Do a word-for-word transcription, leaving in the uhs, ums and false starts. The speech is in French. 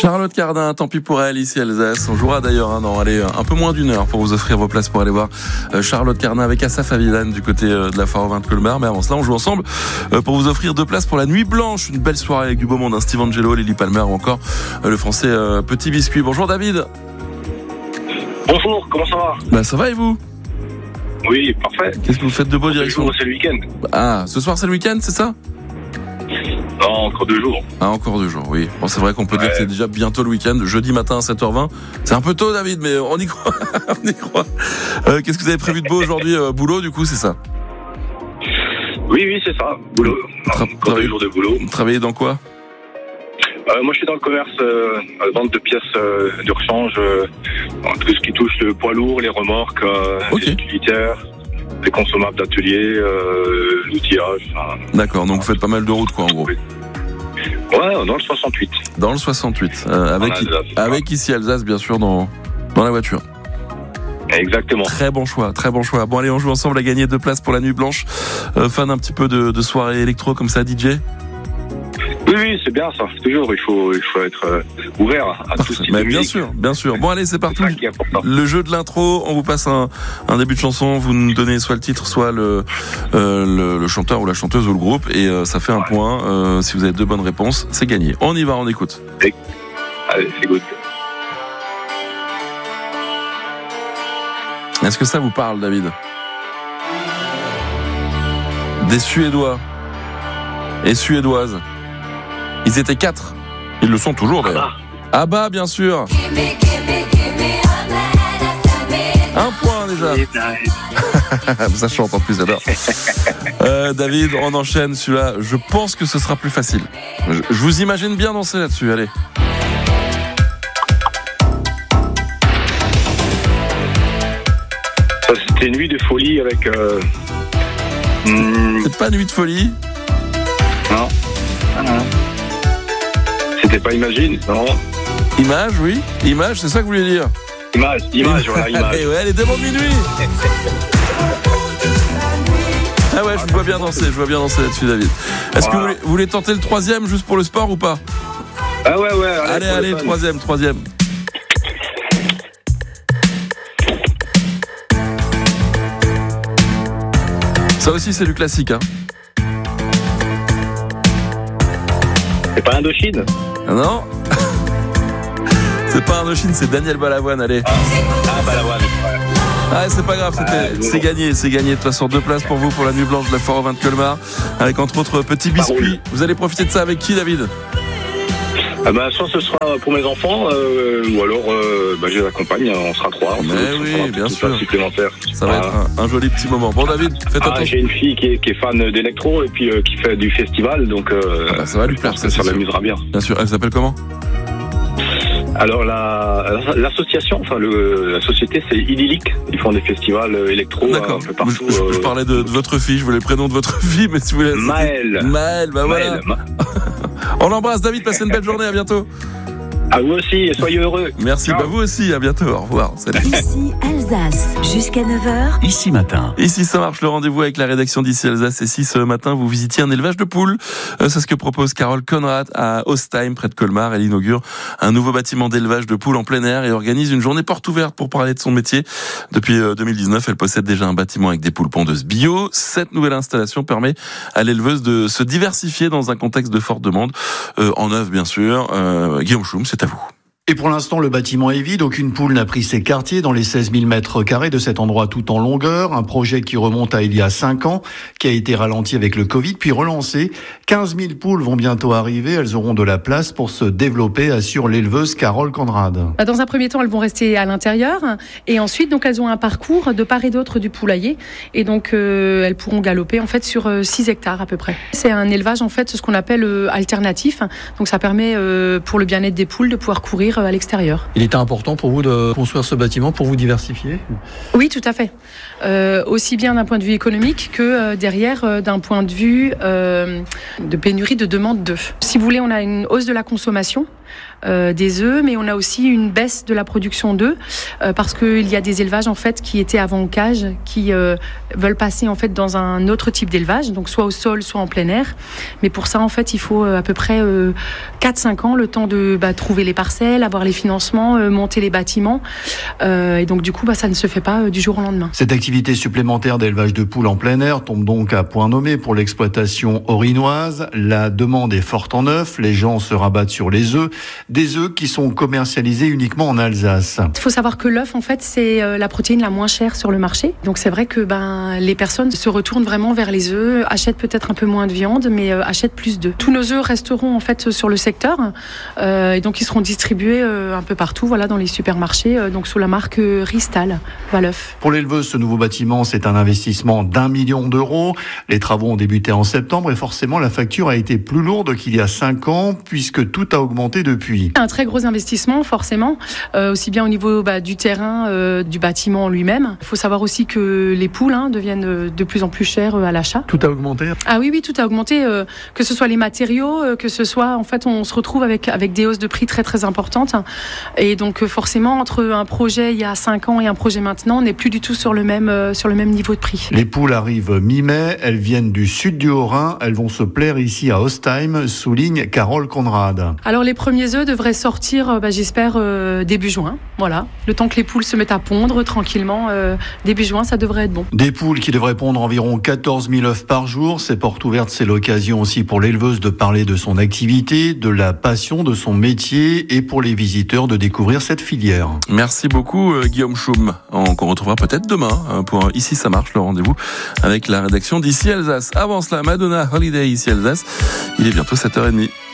Charlotte Cardin, tant pis pour elle, ici Alsace. On jouera d'ailleurs hein, dans allez, un peu moins d'une heure pour vous offrir vos places pour aller voir euh, Charlotte Cardin avec Asaf Avidan du côté euh, de la foire aux vins de Colmar. Mais avant cela, on joue ensemble euh, pour vous offrir deux places pour la Nuit Blanche. Une belle soirée avec du beau monde, hein, Steve Angelo, Lily Palmer ou encore euh, le français euh, Petit Biscuit. Bonjour David. Bonjour, comment ça va? Bah ça va et vous? Oui, parfait. Qu'est-ce que vous faites de beau direction? C'est le week-end. Ah, ce soir c'est le week-end, c'est ça? Non, encore deux jours. Ah, encore deux jours, oui. Bon, c'est vrai qu'on peut ouais. dire que c'est déjà bientôt le week-end, jeudi matin à sept heures vingt. C'est un peu tôt, David, mais on y croit. on y croit. Euh, qu'est-ce que vous avez prévu de beau aujourd'hui? euh, Boulot, du coup, c'est ça? Oui, oui, c'est ça. Boulot. Tra- encore deux jours de boulot. Vous travaillez dans quoi? euh, Moi, je suis dans le commerce, euh, vente de pièces euh, de rechange, euh, tout ce qui touche le poids lourd, les remorques, euh, okay. les utilitaires, les consommables d'atelier, euh, l'outillage. Enfin, D'accord, donc vous faites pas mal de routes, quoi, en gros. Oui. Ouais, dans le soixante-huit. Dans le soixante-huit. Euh, avec, Alsace, avec ici Alsace, bien sûr, dans, dans la voiture. Exactement. Très bon choix, très bon choix. Bon, allez, on joue ensemble à gagner deux places pour la Nuit Blanche. Euh, fan un petit peu de, de soirée électro comme ça, D J? Oui, oui, c'est bien ça. Toujours, il faut, il faut être euh, ouvert à tout ce type Mais de bien musique. sûr, bien sûr. Bon, allez, c'est parti. C'est le jeu de l'intro. On vous passe un, un début de chanson. Vous nous donnez soit le titre, soit le, euh, le, le chanteur ou la chanteuse ou le groupe, et euh, ça fait un ouais. point. Euh, si vous avez deux bonnes réponses, c'est gagné. On y va, on écoute. Et... Allez, c'est good. Est-ce que ça vous parle, David? Des Suédois et Suédoises. Ils étaient quatre. Ils le sont toujours d'ailleurs. Ah bah bien sûr. Un point déjà. Ça chante en plus, j'adore. Euh, David, on enchaîne celui-là. Je pense que ce sera plus facile. Je, je vous imagine bien danser là-dessus. Allez. Ça, c'était une nuit de folie avec. Euh... Hmm... C'est pas Nuit de folie. Non. Ah, non. C'était pas Imagine, non? Image, oui. Image, c'est ça que vous voulez dire? Image, image, voilà, image. Allez, ouais, les démons de minuit. Ah ouais, je vous vois bien danser, je vois bien danser là-dessus, David. Est-ce voilà. que vous voulez, vous voulez tenter le troisième juste pour le sport ou pas? Ah ouais, ouais. Allez, allez, allez troisième, troisième. Ça aussi, c'est du classique, hein. C'est pas Indochine? Ah non. C'est pas Indochine, c'est Daniel Balavoine, allez. Ah, ah Balavoine. Ah, c'est pas grave, c'était, ah, c'est gagné, c'est gagné. De toute façon, deux places pour vous pour la Nuit Blanche de la foire aux vins de Colmar, avec entre autres Petit Biscuit. Vous allez profiter de ça avec qui, David? Ah bah, soit ce sera pour mes enfants, euh, ou alors euh, bah, je les accompagne, on sera trois. Mais oui, bien sûr. Supplémentaire. Ça va ah. être un, un joli petit moment. Bon, David, faites ah, attention. J'ai une fille qui est, qui est fan d'électro et puis euh, qui fait du festival, donc euh, ah bah, ça va lui plaire, ça, ça m'amusera bien. Bien sûr. Elle s'appelle comment? Alors la, l'association, enfin le, la société, c'est Idyllique. Ils font des festivals électro un peu partout. Je, je, je parlais de, de votre fille, je voulais le prénom de votre fille, mais si vous voulez. Maëlle. Maëlle, bah Maëlle. Voilà. On l'embrasse, David. Passez une belle journée. À bientôt. À vous aussi, et soyez heureux. Merci, bah vous aussi, à bientôt, au revoir. Salut. Ici Alsace, jusqu'à neuf heures. Ici Matin. Ici ça marche, le rendez-vous avec la rédaction d'Ici Alsace. Et si ce matin vous visitiez un élevage de poules, euh, c'est ce que propose Carole Conrad à Ostheim, près de Colmar. Elle inaugure un nouveau bâtiment d'élevage de poules en plein air et organise une journée porte ouverte pour parler de son métier. Depuis euh, deux mille dix-neuf, elle possède déjà un bâtiment avec des poules pondeuses bio. Cette nouvelle installation permet à l'éleveuse de se diversifier dans un contexte de forte demande. Euh, en œuvre, bien sûr. Euh, Guillaume Schum, c'est à vous. Et pour l'instant, le bâtiment est vide. Aucune poule n'a pris ses quartiers dans les seize mille mètres carrés de cet endroit tout en longueur. Un projet qui remonte à il y a cinq ans, qui a été ralenti avec le Covid, puis relancé. quinze mille poules vont bientôt arriver. Elles auront de la place pour se développer, assure l'éleveuse Carole Conrad. Dans un premier temps, elles vont rester à l'intérieur. Et ensuite, donc, elles ont un parcours de part et d'autre du poulailler. Et donc, euh, elles pourront galoper, en fait, sur euh, six hectares à peu près. C'est un élevage, en fait, ce qu'on appelle euh, alternatif. Donc, ça permet, euh, pour le bien-être des poules, de pouvoir courir à l'extérieur. Il était important pour vous de construire ce bâtiment pour vous diversifier? Oui, tout à fait. Euh, aussi bien d'un point de vue économique que euh, derrière euh, d'un point de vue euh, de pénurie de demande d'œufs. Si vous voulez, on a une hausse de la consommation euh, des œufs, mais on a aussi une baisse de la production d'œufs euh, parce qu'il y a des élevages en fait qui étaient avant en cage, qui euh, veulent passer en fait dans un autre type d'élevage, donc soit au sol, soit en plein air. Mais pour ça, en fait, il faut euh, à peu près euh, quatre à cinq ans, le temps de bah, trouver les parcelles, avoir les financements, euh, monter les bâtiments. Euh, et donc du coup, bah, ça ne se fait pas euh, du jour au lendemain. Cette activité supplémentaire d'élevage de poules en plein air tombe donc à point nommé pour l'exploitation orinoise. La demande est forte en œufs, les gens se rabattent sur les œufs, des œufs qui sont commercialisés uniquement en Alsace. Il faut savoir que l'œuf, en fait, c'est euh, la protéine la moins chère sur le marché. Donc c'est vrai que ben, les personnes se retournent vraiment vers les œufs, achètent peut-être un peu moins de viande, mais euh, achètent plus d'œufs. Tous nos œufs resteront en fait sur le secteur euh, et donc ils seront distribués euh, un peu partout, voilà, dans les supermarchés, euh, donc sous la marque euh, Ristal, Valœuf. Pour l'éleveuse, ce nouveau bâtiment, c'est un investissement d'un million d'euros. Les travaux ont débuté en septembre et forcément la facture a été plus lourde qu'il y a cinq ans puisque tout a augmenté depuis. Un très gros investissement, forcément, euh, aussi bien au niveau bah, du terrain, euh, du bâtiment en lui-même. Il faut savoir aussi que les poules hein, deviennent de plus en plus chères à l'achat. Tout a augmenté ? Ah oui, oui, tout a augmenté, euh, que ce soit les matériaux, euh, que ce soit, en fait, on se retrouve avec, avec des hausses de prix très très importantes. Et donc, euh, forcément, entre un projet il y a cinq ans et un projet maintenant, on n'est plus du tout sur le même, euh, sur le même niveau de prix. Les poules arrivent mi-mai, elles viennent du sud du Haut-Rhin, elles vont se plaire ici à Ostheim, souligne Carole Conrad. Alors, les premiers œufs devraient sortir, bah, j'espère, euh, début juin. Voilà, le temps que les poules se mettent à pondre tranquillement, euh, début juin, ça devrait être bon. Des poules qui devraient pondre environ quatorze mille œufs par jour. Ces portes ouvertes, c'est l'occasion aussi pour l'éleveuse de parler de son activité, de la passion de son métier et pour les visiteurs de découvrir cette filière. Merci beaucoup euh, Guillaume Schaum. On, on retrouvera peut-être demain euh, pour Ici ça marche, le rendez-vous avec la rédaction d'Ici Alsace. Avant cela, Madonna Holiday Ici Alsace. Il est bientôt sept heures trente.